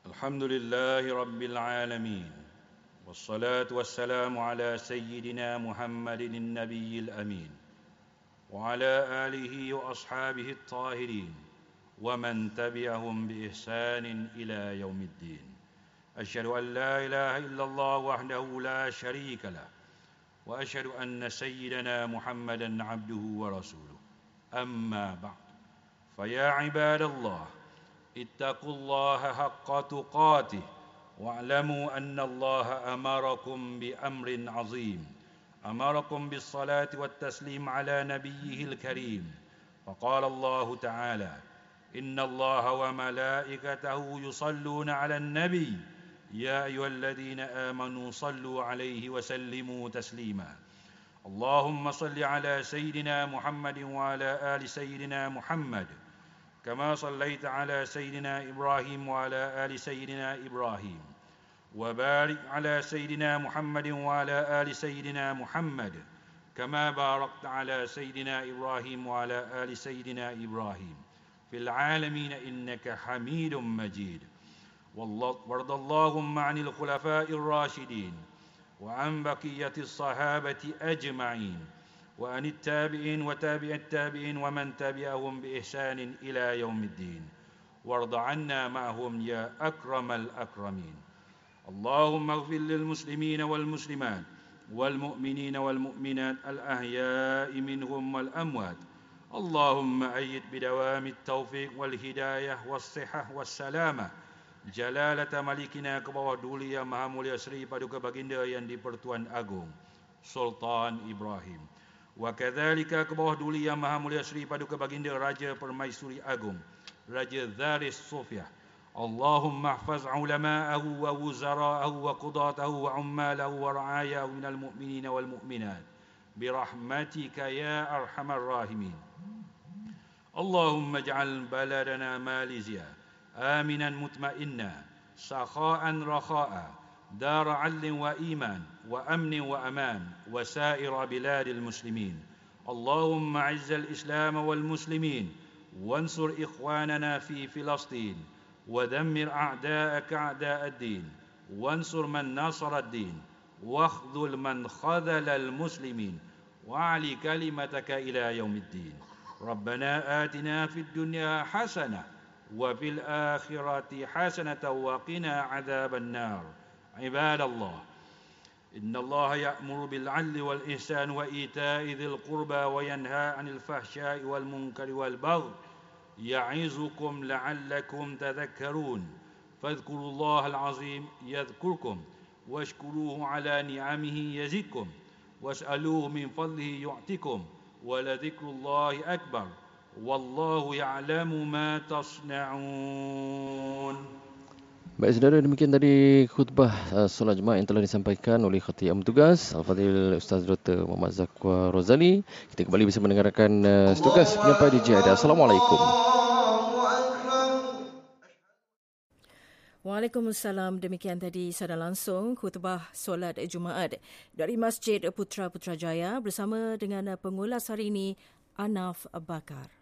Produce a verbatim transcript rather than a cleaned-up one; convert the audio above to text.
الحمد لله رب العالمين والصلاة والسلام على سيدنا محمد النبي الأمين وعلى آله وأصحابه الطاهرين ومن تبعهم بإحسان إلى يوم الدين. أشهد أن لا إله إلا الله وحده لا شريك له وأشهد أن سيدنا محمدا عبده ورسوله. أما بعد، فيا عباد الله، اتقوا الله حق تقاته واعلموا أن الله أمركم بأمر عظيم، أمركم بالصلاة والتسليم على نبيه الكريم. فقال الله تعالى: إن الله وملائكته يصلون على النبي يا أيها الذين آمنوا صلوا عليه وسلموا تسليما. اللهم صل على سيدنا محمد وعلى آل سيدنا محمد كما صليت على سيدنا إبراهيم وعلى آل سيدنا إبراهيم، وبارك على سيدنا محمد وعلى آل سيدنا محمد كما باركت على سيدنا إبراهيم وعلى آل سيدنا إبراهيم في العالمين إنك حميد مجيد. وارض اللهم عن الخلفاء الراشدين وعن بقية الصحابة أجمعين وعن التابعين وتابع التابعين ومن تبعهم بإحسان إلى يوم الدين، وارض عنا معهم يا أكرم الأكرمين. اللهم اغفر للمسلمين والمسلمات والمؤمنين والمؤمنات الأحياء منهم والأموات. اللهم أيد بدوام التوفيق والهداية والصحة والسلامة Jalalata Malikina ke bawah duli yang Maha Mulia Seri Paduka Baginda yang di-Pertuan Agong Sultan Ibrahim, wa kadzalika ke bawah duli yang Maha Mulia Seri Paduka Baginda Raja Permaisuri Agong Raja Zaris Sofia. Allahumma ihfaz ulama'ahu wa wuzara'ahu wa qudatahu wa ummalahu wa ra'ayahu minal mu'minina wal mu'minat birahmatika ya arhamar rahimin. Allahumma ij'al baladana Malaysia آمنا مطمئنا سخاء رخاء دار عدل وإيمان وأمن وأمان وسائر بلاد المسلمين. اللهم أعز الإسلام والمسلمين وانصر إخواننا في فلسطين ودمر أعداءك أعداء الدين وانصر من نصر الدين واخذل من خذل المسلمين وأعلي كلمتك إلى يوم الدين. ربنا آتنا في الدنيا حسنة وفي الآخرة حسنة وقنا عذاب النار. عباد الله، إن الله يأمر بالعدل والإحسان وإيتاء ذي القربى وينهى عن الفحشاء والمنكر والبغي يعظكم لعلكم تذكرون. فاذكروا الله العظيم يذكركم واشكروه على نعمه يزدكم واسألوه من فضله يعطكم ولذكر الله أكبر Wallahu ya'lamu ma tasna'un. Baik saudara, demikian tadi khutbah uh, solat Jumaat yang telah disampaikan oleh Khatib Am Tugas Al-Fadhil Ustaz Doktor Muhammad Zakwa Rozali. Kita kembali bisa mendengarkan uh, setugas penyampai D J Ada. Assalamualaikum. Waalaikumsalam. Demikian tadi secara langsung khutbah solat Jumaat dari Masjid Putra Putrajaya bersama dengan pengulas hari ini Anaf Bakar.